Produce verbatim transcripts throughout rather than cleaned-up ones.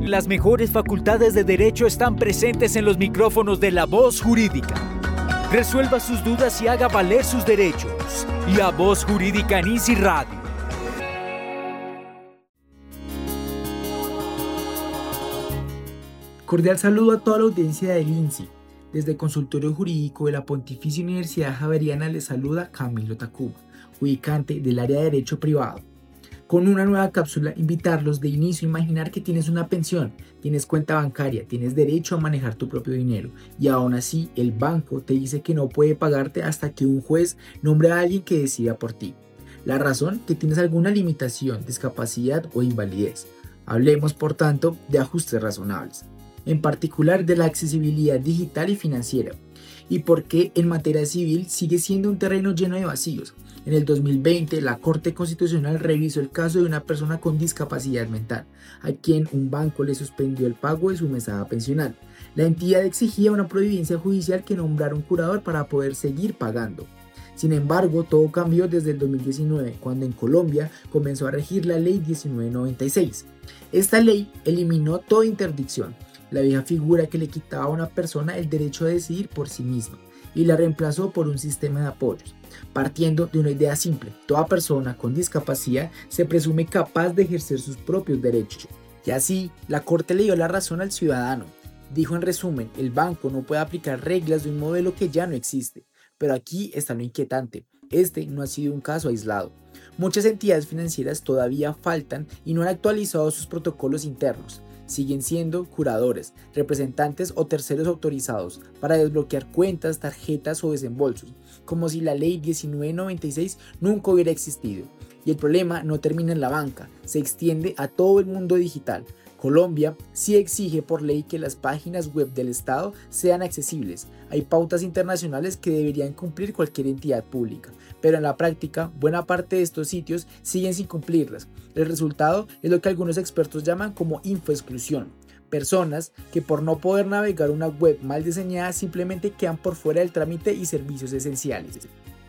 Las mejores facultades de Derecho están presentes en los micrófonos de La Voz Jurídica. Resuelva sus dudas y haga valer sus derechos. La Voz Jurídica en Easy Radio. Cordial saludo a toda la audiencia del I N S I. Desde el Consultorio Jurídico de la Pontificia Universidad Javeriana les saluda Camilo Tacuba, ubicante del área de Derecho Privado. Con una nueva cápsula, invitarlos de inicio a imaginar que tienes una pensión, tienes cuenta bancaria, tienes derecho a manejar tu propio dinero y aún así el banco te dice que no puede pagarte hasta que un juez nombre a alguien que decida por ti. La razón, que tienes alguna limitación, discapacidad o invalidez. Hablemos, por tanto, de ajustes razonables, en particular de la accesibilidad digital y financiera, y por qué en materia civil sigue siendo un terreno lleno de vacíos. En el dos mil veinte, la Corte Constitucional revisó el caso de una persona con discapacidad mental, a quien un banco le suspendió el pago de su mesada pensional. La entidad exigía una providencia judicial que nombrara un curador para poder seguir pagando. Sin embargo, todo cambió desde el dos mil diecinueve, cuando en Colombia comenzó a regir la Ley diecinueve noventa y seis. Esta ley eliminó toda interdicción, la vieja figura que le quitaba a una persona el derecho a decidir por sí misma, y la reemplazó por un sistema de apoyos, partiendo de una idea simple: toda persona con discapacidad se presume capaz de ejercer sus propios derechos. Y así, la Corte le dio la razón al ciudadano. Dijo en resumen, el banco no puede aplicar reglas de un modelo que ya no existe. Pero aquí está lo inquietante: este no ha sido un caso aislado. Muchas entidades financieras todavía faltan y no han actualizado sus protocolos internos. Siguen siendo curadores, representantes o terceros autorizados para desbloquear cuentas, tarjetas o desembolsos, como si la Ley diecinueve noventa y seis nunca hubiera existido. Y el problema no termina en la banca, se extiende a todo el mundo digital. Colombia sí exige por ley que las páginas web del Estado sean accesibles. Hay pautas internacionales que deberían cumplir cualquier entidad pública, pero en la práctica, buena parte de estos sitios siguen sin cumplirlas. El resultado es lo que algunos expertos llaman como infoexclusión. Personas que por no poder navegar una web mal diseñada simplemente quedan por fuera del trámite y servicios esenciales.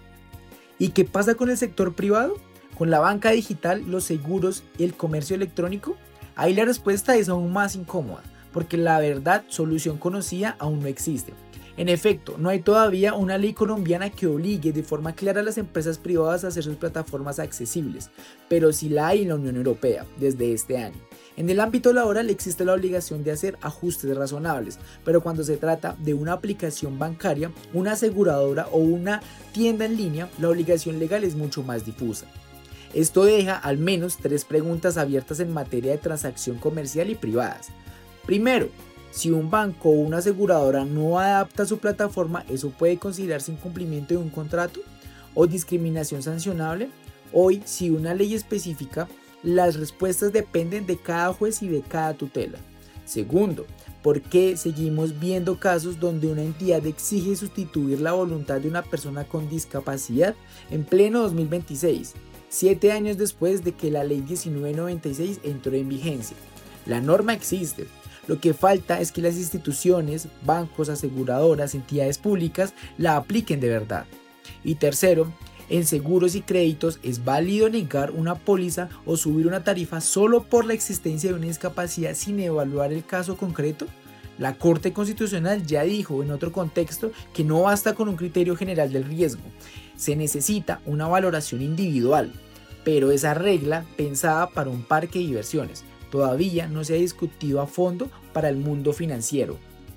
¿Y qué pasa con el sector privado? ¿Con la banca digital, los seguros y el comercio electrónico? Ahí la respuesta es aún más incómoda, porque la verdad, solución conocida aún no existe. En efecto, no hay todavía una ley colombiana que obligue de forma clara a las empresas privadas a hacer sus plataformas accesibles, pero sí la hay en la Unión Europea desde este año. En el ámbito laboral existe la obligación de hacer ajustes razonables, pero cuando se trata de una aplicación bancaria, una aseguradora o una tienda en línea, la obligación legal es mucho más difusa. Esto deja al menos tres preguntas abiertas en materia de transacción comercial y privadas. Primero, si un banco o una aseguradora no adapta su plataforma, ¿eso puede considerarse incumplimiento de un contrato o discriminación sancionable? Hoy, si una ley específica, las respuestas dependen de cada juez y de cada tutela. Segundo, ¿por qué seguimos viendo casos donde una entidad exige sustituir la voluntad de una persona con discapacidad en pleno dos mil veintiséis? Siete años después de que la Ley diecinueve noventa y seis entró en vigencia. La norma existe. Lo que falta es que las instituciones, bancos, aseguradoras, entidades públicas la apliquen de verdad. Y tercero, en seguros y créditos es válido negar una póliza o subir una tarifa solo por la existencia de una discapacidad sin evaluar el caso concreto. La Corte Constitucional ya dijo en otro contexto que no basta con un criterio general del riesgo, se necesita una valoración individual, pero esa regla pensada para un parque de diversiones todavía no se ha discutido a fondo para el mundo financiero.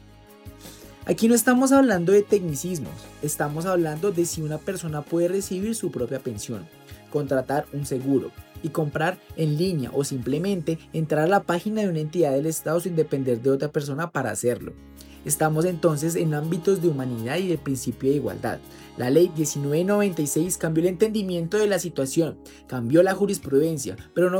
Aquí no estamos hablando de tecnicismos, estamos hablando de si una persona puede recibir su propia pensión, contratar un seguro y comprar en línea o simplemente entrar a la página de una entidad del Estado sin depender de otra persona para hacerlo. Estamos entonces en ámbitos de humanidad y de principio de igualdad. La Ley diecinueve noventa y seis cambió el entendimiento de la situación, cambió la jurisprudencia, pero no